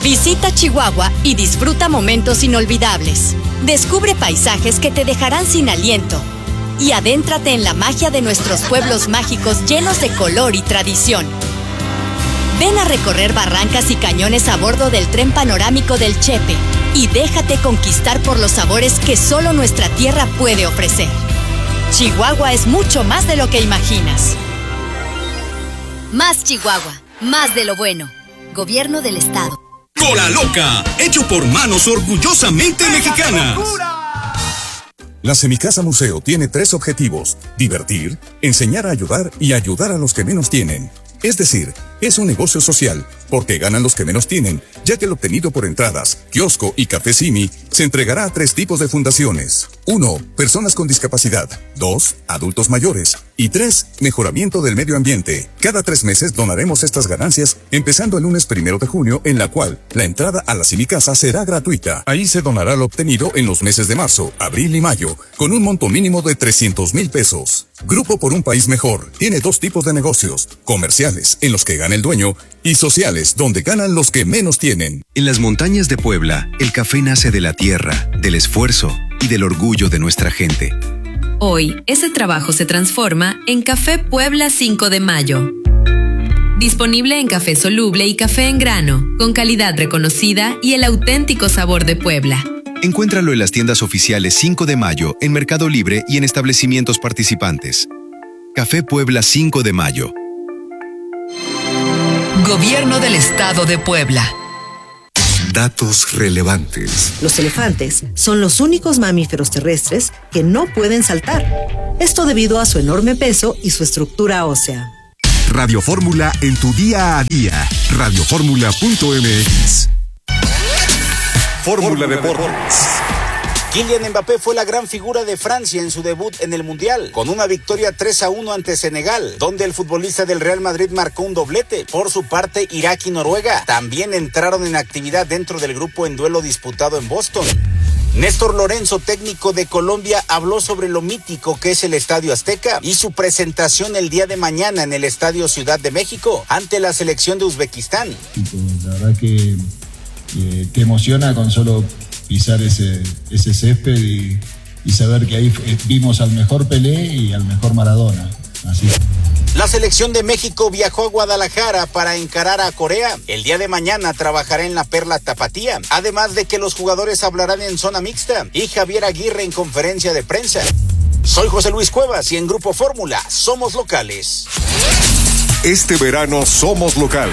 Visita Chihuahua y disfruta momentos inolvidables. Descubre paisajes que te dejarán sin aliento. Y adéntrate en la magia de nuestros pueblos mágicos llenos de color y tradición. Ven a recorrer barrancas y cañones a bordo del tren panorámico del Chepe y déjate conquistar por los sabores que solo nuestra tierra puede ofrecer. Chihuahua es mucho más de lo que imaginas. Más Chihuahua, más de lo bueno. Gobierno del Estado. Cola Loca, hecho por manos orgullosamente mexicanas. La Semicasa Museo tiene 3 objetivos: divertir, enseñar a ayudar y ayudar a los que menos tienen. Es decir, es un negocio social, porque ganan los que menos tienen, ya que lo obtenido por entradas, kiosco y café Simi se entregará a 3 tipos de fundaciones. 1. Personas con discapacidad. 2. Adultos mayores. Y 3. Mejoramiento del medio ambiente. Cada 3 meses donaremos estas ganancias, empezando el lunes 1 de junio, en la cual la entrada a la Semicasa será gratuita. Ahí se donará lo obtenido en los meses de marzo, abril y mayo, con un monto mínimo de 300,000 pesos. Grupo por un País Mejor tiene 2 tipos de negocios: comerciales, en los que gana el dueño, y sociales, donde ganan los que menos tienen. En las montañas de Puebla, el café nace de la tierra, del esfuerzo y del orgullo de nuestra gente. Hoy, ese trabajo se transforma en Café Puebla 5 de Mayo. Disponible en café soluble y café en grano, con calidad reconocida y el auténtico sabor de Puebla. Encuéntralo en las tiendas oficiales 5 de Mayo, en Mercado Libre y en establecimientos participantes. Café Puebla 5 de Mayo. Gobierno del Estado de Puebla. Datos relevantes. Los elefantes son los únicos mamíferos terrestres que no pueden saltar. Esto debido a su enorme peso y su estructura ósea. Radio Fórmula en tu día a día. Radioformula.mx. Fórmula Deportes. Kylian Mbappé fue la gran figura de Francia en su debut en el Mundial, con una victoria 3-1 ante Senegal, donde el futbolista del Real Madrid marcó un doblete. Por su parte, Irak y Noruega también entraron en actividad dentro del grupo en duelo disputado en Boston. Néstor Lorenzo, técnico de Colombia, habló sobre lo mítico que es el Estadio Azteca y su presentación el día de mañana en el Estadio Ciudad de México ante la selección de Uzbekistán. La verdad que emociona con solo pisar ese césped y saber que ahí vimos al mejor Pelé y al mejor Maradona. Así. La selección de México viajó a Guadalajara para encarar a Corea. El día de mañana trabajará en la Perla Tapatía, además de que los jugadores hablarán en zona mixta y Javier Aguirre en conferencia de prensa. Soy José Luis Cuevas y en Grupo Fórmula somos locales. Este verano somos locales.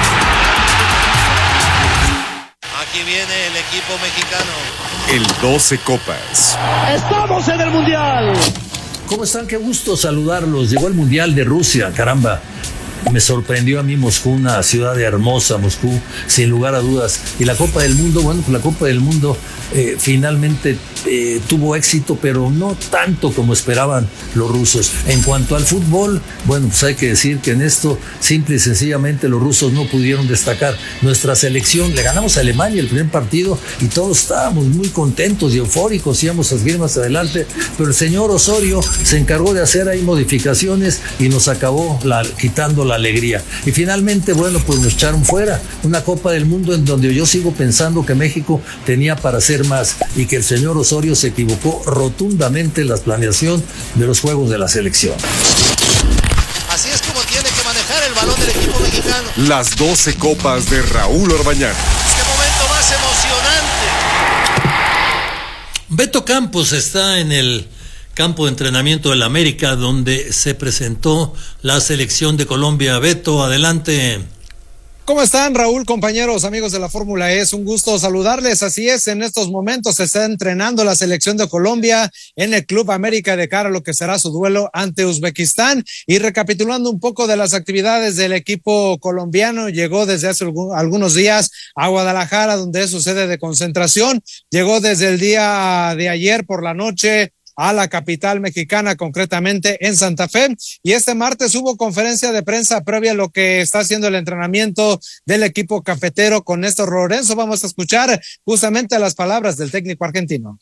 Aquí viene el equipo mexicano. El 12 Copas. ¡Estamos en el Mundial! ¿Cómo están? Qué gusto saludarlos. Llegó el Mundial de Rusia, caramba. Me sorprendió a mí Moscú, una ciudad hermosa, Moscú, sin lugar a dudas. Y la Copa del Mundo, bueno, pues la Copa del Mundo finalmente tuvo éxito, pero no tanto como esperaban los rusos. En cuanto al fútbol, bueno, pues hay que decir que en esto, simple y sencillamente, los rusos no pudieron destacar. Nuestra selección, le ganamos a Alemania el primer partido y todos estábamos muy contentos y eufóricos, íbamos a seguir más adelante, pero el señor Osorio se encargó de hacer ahí modificaciones y nos acabó quitando la alegría. Y finalmente, bueno, pues nos echaron fuera. Una Copa del Mundo en donde yo sigo pensando que México tenía para hacer más y que el señor Osorio se equivocó rotundamente en la planeación de los juegos de la selección. Así es como tiene que manejar el balón del equipo mexicano. Las 12 copas de Raúl Orbañanos. ¡Qué momento más emocionante! Beto Campos está en el campo de entrenamiento del América, donde se presentó la selección de Colombia. Beto, adelante. ¿Cómo están, Raúl, compañeros, amigos de la Fórmula E? Es un gusto saludarles. Así es, en estos momentos se está entrenando la selección de Colombia en el Club América de cara a lo que será su duelo ante Uzbekistán. Y recapitulando un poco de las actividades del equipo colombiano, llegó desde hace algunos días a Guadalajara, donde es su sede de concentración. Llegó desde el día de ayer por la noche a la capital mexicana, concretamente en Santa Fe, y este martes hubo conferencia de prensa previa a lo que está haciendo el entrenamiento del equipo cafetero con Néstor Lorenzo. Vamos a escuchar justamente las palabras del técnico argentino.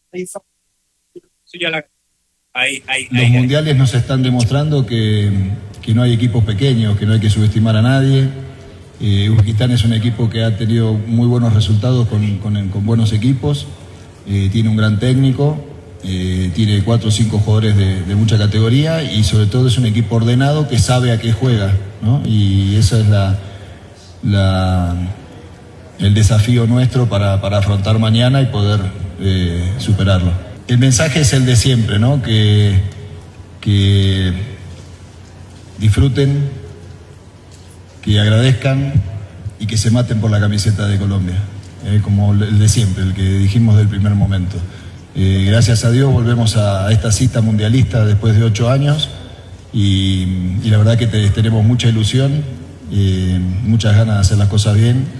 Los mundiales nos están demostrando que no hay equipos pequeños, que no hay que subestimar a nadie, Uzbekistán es un equipo que ha tenido muy buenos resultados con buenos equipos, tiene un gran técnico, tiene 4 o 5 jugadores de mucha categoría y sobre todo es un equipo ordenado que sabe a qué juega, ¿no? Y eso es el desafío nuestro para afrontar mañana y poder superarlo. El mensaje es el de siempre, ¿no? Que disfruten, que agradezcan y que se maten por la camiseta de Colombia, como el de siempre, el que dijimos del primer momento. Gracias a Dios volvemos a esta cita mundialista después de 8 años y la verdad que tenemos mucha ilusión, muchas ganas de hacer las cosas bien.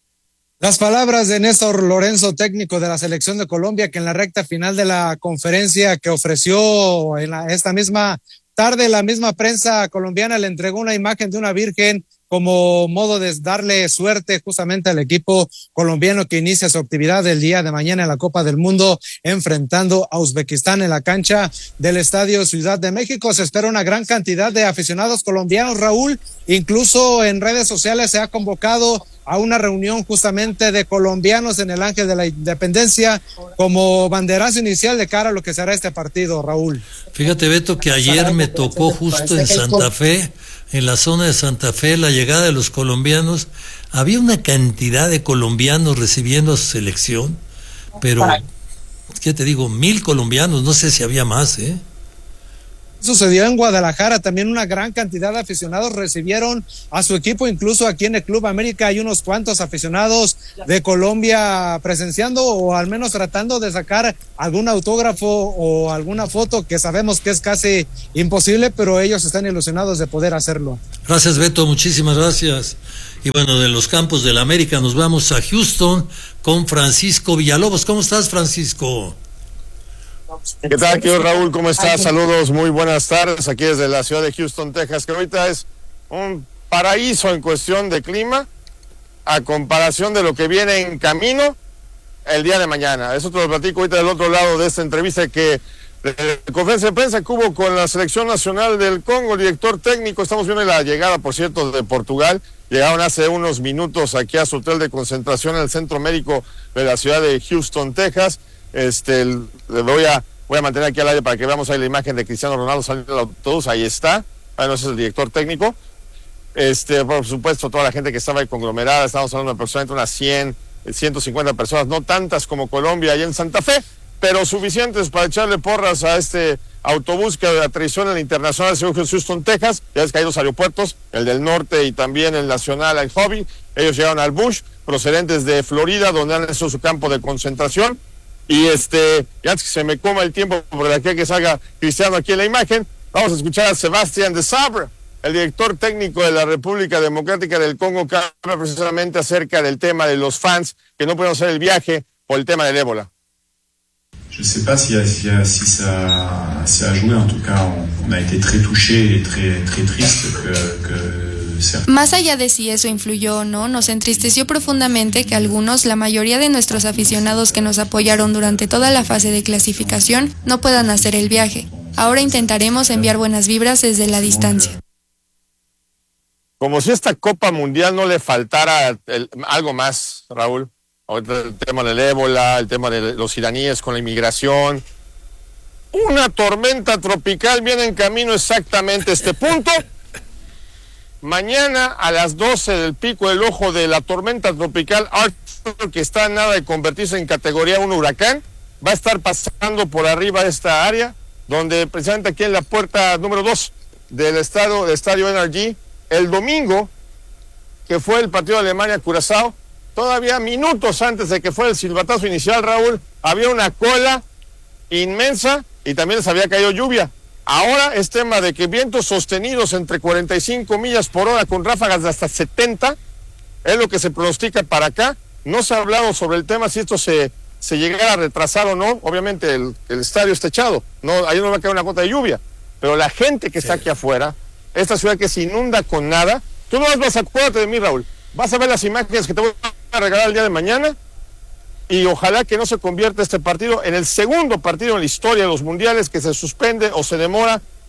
Las palabras de Néstor Lorenzo, técnico de la selección de Colombia, que en la recta final de la conferencia que ofreció esta misma tarde, la misma prensa colombiana le entregó una imagen de una virgen como modo de darle suerte justamente al equipo colombiano que inicia su actividad el día de mañana en la Copa del Mundo, enfrentando a Uzbekistán en la cancha del Estadio Ciudad de México. Se espera una gran cantidad de aficionados colombianos, Raúl. Incluso en redes sociales se ha convocado a una reunión justamente de colombianos en el Ángel de la Independencia como banderazo inicial de cara a lo que será este partido, Raúl. Fíjate, Beto, que ayer me tocó justo en Santa Fe, en la zona de Santa Fe, la llegada de los colombianos. Había una cantidad de colombianos recibiendo a su selección, pero, ¿qué te digo? 1,000 colombianos, no sé si había más, Sucedió en Guadalajara, también una gran cantidad de aficionados recibieron a su equipo, incluso aquí en el Club América hay unos cuantos aficionados de Colombia presenciando o al menos tratando de sacar algún autógrafo o alguna foto, que sabemos que es casi imposible, pero ellos están ilusionados de poder hacerlo. Gracias, Beto, muchísimas gracias. Y bueno, de los campos del América nos vamos a Houston con Francisco Villalobos. ¿Cómo estás, Francisco? ¿Qué tal, querido Raúl? ¿Cómo estás? Saludos, muy buenas tardes, aquí desde la ciudad de Houston, Texas, que ahorita es un paraíso en cuestión de clima, a comparación de lo que viene en camino el día de mañana. Eso te lo platico ahorita del otro lado de esta entrevista que conferencia de prensa que hubo con la Selección Nacional del Congo, el director técnico. Estamos viendo la llegada, por cierto, de Portugal. Llegaron hace unos minutos aquí a su hotel de concentración en el Centro Médico de la ciudad de Houston, Texas. Voy a mantener aquí al aire para que veamos ahí la imagen de Cristiano Ronaldo saliendo del autobús. Ahí está. Bueno, ese es el director técnico. Por supuesto, toda la gente que estaba ahí conglomerada. Estamos hablando de aproximadamente unas 150 personas, no tantas como Colombia allá en Santa Fe, pero suficientes para echarle porras a este autobús que aterrizó en el Internacional de Houston, Texas. Ya ves que hay 2 aeropuertos, el del norte y también el nacional, el Hobby. Ellos llegaron al Bush, procedentes de Florida, donde han hecho su campo de concentración. Y ya que se me coma el tiempo por aquí que salga Cristiano aquí en la imagen, vamos a escuchar a Sebastián de Sabre, el director técnico de la República Democrática del Congo, que habla precisamente acerca del tema de los fans que no pueden hacer el viaje por el tema del ébola. Je ne sais pas si ça a joué, en tout cas on a été très touchés et très triste que Más allá de si eso influyó o no, nos entristeció profundamente que algunos, la mayoría de nuestros aficionados que nos apoyaron durante toda la fase de clasificación, no puedan hacer el viaje. Ahora intentaremos enviar buenas vibras desde la distancia. Como si esta Copa Mundial no le faltara algo más, Raúl. El tema del ébola, el tema de los iraníes con la inmigración. Una tormenta tropical viene en camino exactamente a este punto. Mañana a las 12 del pico del ojo de la tormenta tropical Arthur, que está a nada de convertirse en categoría 1 huracán, va a estar pasando por arriba de esta área, donde precisamente aquí en la puerta número 2 del estadio NRG, el domingo, que fue el partido de Alemania-Curazao, todavía minutos antes de que fuera el silbatazo inicial, Raúl, había una cola inmensa y también les había caído lluvia. Ahora es tema de que vientos sostenidos entre 45 millas por hora con ráfagas de hasta 70 es lo que se pronostica para acá. No se ha hablado sobre el tema si esto se llegara a retrasar o no. Obviamente el estadio está echado, ahí no va a caer una gota de lluvia, pero la gente que está aquí afuera, esta ciudad que se inunda con nada, tú no vas a acuérdate de mí, Raúl, vas a ver las imágenes que te voy a regalar el día de mañana. Y ojalá que no se convierta este partido en el segundo partido en la historia de los mundiales que se suspende o se demora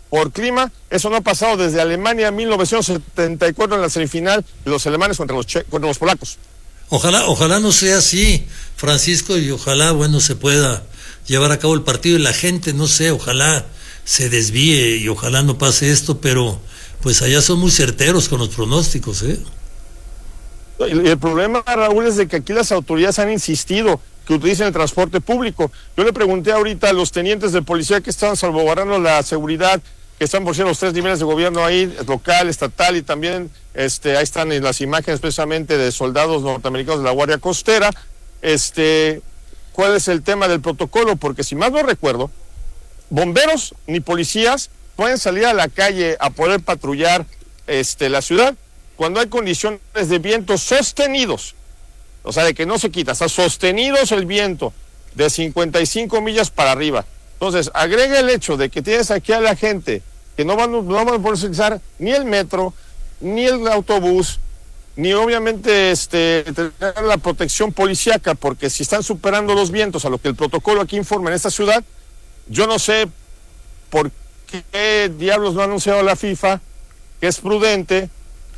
por clima. Eso no ha pasado desde Alemania 1974 en la semifinal de los alemanes contra los polacos. Ojalá no sea así, Francisco, y ojalá, bueno, se pueda llevar a cabo el partido y la gente, no sé, ojalá se desvíe y ojalá no pase esto, pero pues allá son muy certeros con los pronósticos, ¿eh? Y el problema, Raúl, es de que aquí las autoridades han insistido que utilicen el transporte público. Yo le pregunté ahorita a los tenientes de policía que estaban salvaguardando la seguridad, que están por ser los 3 niveles de gobierno ahí, local, estatal, y también ahí están en las imágenes precisamente de soldados norteamericanos de la Guardia Costera, cuál es el tema del protocolo, porque si más no recuerdo, bomberos ni policías pueden salir a la calle a poder patrullar la ciudad cuando hay condiciones de viento sostenidos, o sea, de que no se quita, está sostenidos el viento de 55 millas para arriba. Entonces, agrega el hecho de que tienes aquí a la gente que no van a poder utilizar ni el metro, ni el autobús, ni obviamente tener la protección policíaca, porque si están superando los vientos a lo que el protocolo aquí informa en esta ciudad, yo no sé por qué diablos no ha anunciado la FIFA que es prudente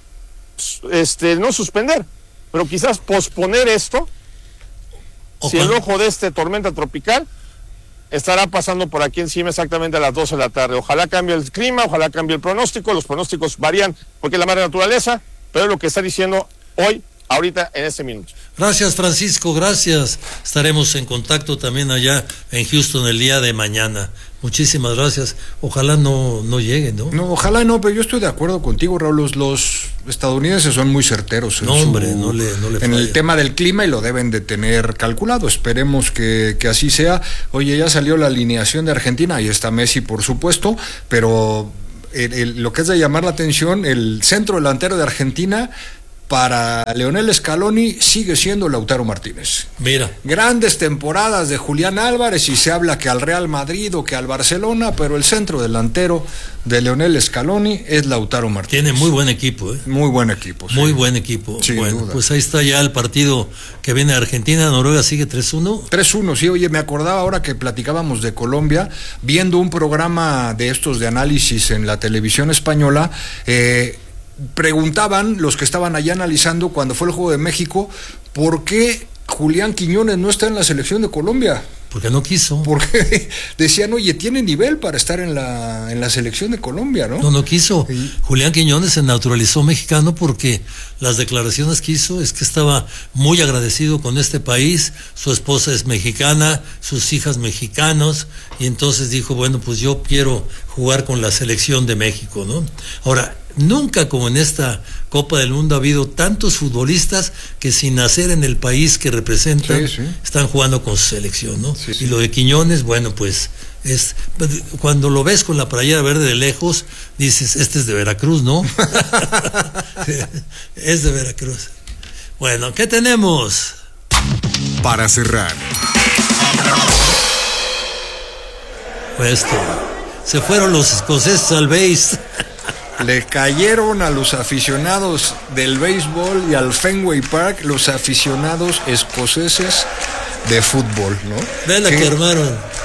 no suspender, pero quizás posponer esto. Si el ojo de tormenta tropical estará pasando por aquí encima exactamente a las 12 de la tarde. Ojalá cambie el clima, ojalá cambie el pronóstico. Los pronósticos varían porque es la madre naturaleza, pero es lo que está diciendo hoy, ahorita, en este minuto. Gracias, Francisco, gracias. Estaremos en contacto también allá en Houston el día de mañana. Muchísimas gracias. Ojalá no llegue, ¿no? No, ojalá no, pero yo estoy de acuerdo contigo, Raúl. Los estadounidenses son muy certeros no le en el tema del clima y lo deben de tener calculado. Esperemos que así sea. Oye, ya salió la alineación de Argentina, ahí está Messi, por supuesto, pero lo que es de llamar la atención, el centro delantero de Argentina para Leonel Scaloni sigue siendo Lautaro Martínez. Mira. Grandes temporadas de Julián Álvarez y se habla que al Real Madrid o que al Barcelona, pero el centro delantero de Leonel Scaloni es Lautaro Martínez. Tiene muy buen equipo, ¿eh? Muy buen equipo. Sí. Muy buen equipo. Sin bueno, duda. Pues ahí está ya el partido que viene de Argentina. Noruega sigue 3-1. 3-1, sí. Oye, me acordaba ahora que platicábamos de Colombia, viendo un programa de estos de análisis en la televisión española, preguntaban los que estaban allá analizando cuando fue el Juego de México, ¿por qué Julián Quiñones no está en la selección de Colombia? Porque no quiso. Porque decían, oye, tiene nivel para estar en la selección de Colombia, ¿no? No quiso. Sí. Julián Quiñones se naturalizó mexicano porque las declaraciones que hizo es que estaba muy agradecido con este país, su esposa es mexicana, sus hijas mexicanos, y entonces dijo, bueno, pues yo quiero jugar con la selección de México, ¿no? Ahora, nunca como en esta Copa del Mundo ha habido tantos futbolistas que sin nacer en el país que representan, están jugando con su selección, ¿no? Sí, sí. Y lo de Quiñones, bueno, pues cuando lo ves con la playera verde de lejos, dices, este es de Veracruz, ¿no? Es de Veracruz. Bueno, ¿qué tenemos? Para cerrar. Pues se fueron los escoceses al base. Le cayeron a los aficionados del béisbol y al Fenway Park los aficionados escoceses de fútbol, ¿no? Ven la que armaron.